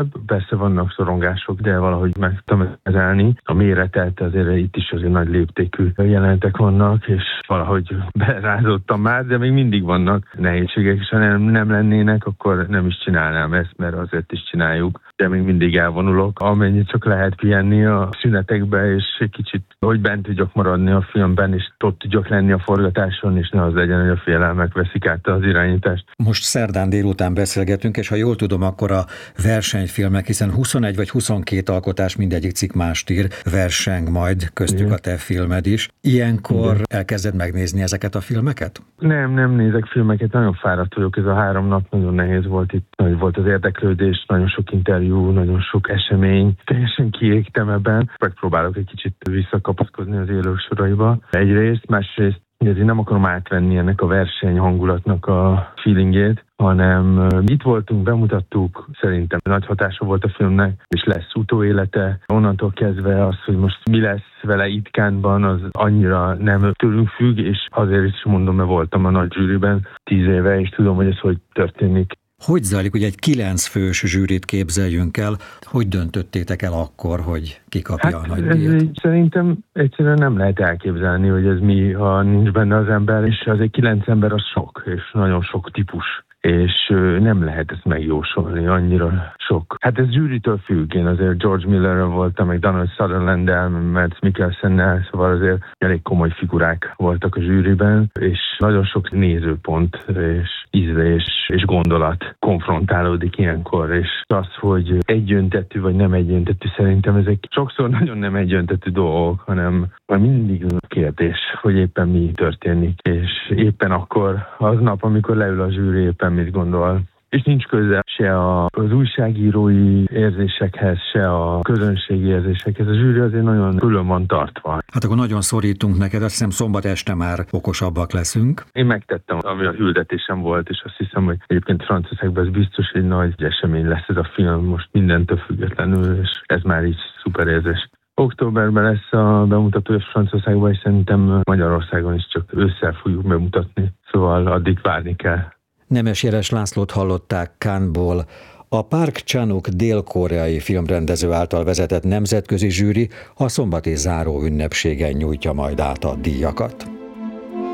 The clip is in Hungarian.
Persze vannak szorongások, de valahogy meg tudom kezelni. A méretet azért itt is azért nagy léptékű jelenetek vannak, és valahogy berázottam már, de még mindig vannak nehézségek, és ha nem lennének, akkor nem is csinálnám ezt, mert azért is csináljuk. De még mindig elvonulok, amennyit csak lehet pihenni a szünetekbe, és egy kicsit, hogy bent tudjak maradni a filmben, és ott tudjak lenni a forgatáson, és ne az legyen, hogy a félelmek veszik át az irányítást. Most szerdán délután beszélgetünk, és ha jól tudom, akkor a versenyfilmek, hiszen 21 vagy 22 alkotás, mindegyik cikk mást ír, verseng majd, köztük a te filmed is. Ilyenkor elkezded megnézni ezeket a filmeket? Nem nézek filmeket, nagyon fáradt vagyok, ez a 3 nap nagyon nehéz volt itt. Nagy volt az érdeklődés, nagyon sok interjú, nagyon sok esemény, teljesen kiégtem ebben. Megpróbálok egy kicsit visszakapaszkodni az élők soraiba. Egyrészt, másrészt azért nem akarom átvenni ennek a verseny hangulatnak a feelingét, hanem itt voltunk, bemutattuk, szerintem nagy hatása volt a filmnek, és lesz utóélete. Onnantól kezdve az, hogy most mi lesz vele itt Cannes-ban, az annyira nem tőlünk függ, és azért is mondom, mert voltam a nagy zsűriben 10 éve, és tudom, hogy ez hogy történik. Hogy zajlik, hogy egy 9 fős zsűrit képzeljünk el? Hogy döntöttétek el akkor, hogy ki kapja a nagy díjat? Szerintem egyszerűen nem lehet elképzelni, hogy ez mi, ha nincs benne az ember, és az egy 9 ember az sok, és nagyon sok típus. És nem lehet ezt megjósolni, annyira sok. Hát ez zsűritől függ, én azért George Millerrel voltam, meg Donald Sutherlanddel, Mads Mikkelsennel, szóval azért elég komoly figurák voltak a zsűriben, és nagyon sok nézőpont, és ízlés, és gondolat konfrontálódik ilyenkor, és az, hogy egyöntetű vagy nem egyöntetű, szerintem ezek sokszor nagyon nem egyöntetű dolgok, hanem mindig kérdés, hogy éppen mi történik, és éppen akkor, aznap, amikor leül a zsűri, éppen mit gondol. És nincs köze se az újságírói érzésekhez, se a közönségi érzésekhez. A zsűri azért nagyon külön van tartva. Hát akkor nagyon szorítunk neked, azt hiszem szombat este már okosabbak leszünk. Én megtettem, ami a hirdetésem volt, és azt hiszem, hogy egyébként Franciaországban ez biztos egy nagy esemény lesz ez a film, most mindentől függetlenül, és ez már így szuper érzés. Októberben lesz a bemutató Franciaországban, és szerintem Magyarországon is csak ősszel fogjuk bemutatni, szóval addig várni kell. Nemes Jeles Lászlót hallották Cannes-ból. A Park Chan-wook dél-koreai filmrendező által vezetett nemzetközi zsűri a szombati záró ünnepségen nyújtja majd át a díjakat.